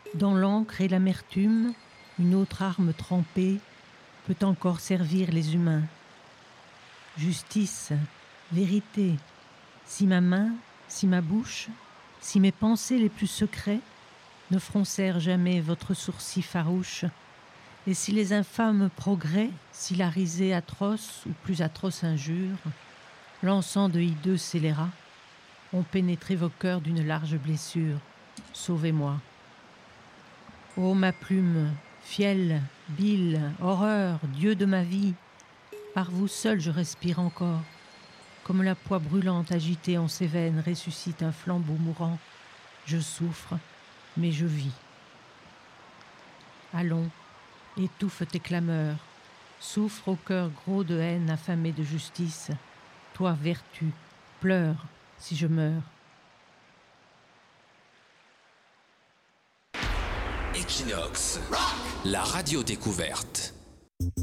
Dans l'encre et l'amertume, une autre arme trempée peut encore servir les humains. Justice, vérité, si ma main, si ma bouche, si mes pensées les plus secrets ne froncèrent jamais votre sourcil farouche, et si les infâmes progrès, si la risée atroce ou plus atroce injure, lançant de hideux scélérats, ont pénétré vos cœurs d'une large blessure, sauvez-moi. Ô ma plume, fiel, bile, horreur, Dieu de ma vie, par vous seul je respire encore, comme la poix brûlante agitée en ses veines ressuscite un flambeau mourant, je souffre, mais je vis. Allons, étouffe tes clameurs, souffre au cœur gros de haine affamé de justice, toi vertu, pleure si je meurs. Equinox, la radio découverte.